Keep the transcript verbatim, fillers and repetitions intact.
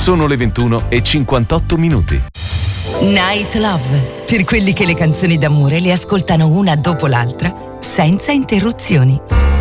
Sono le ventuno e cinquantotto minuti. Night Love, per quelli che le canzoni d'amore le ascoltano una dopo l'altra, senza interruzioni.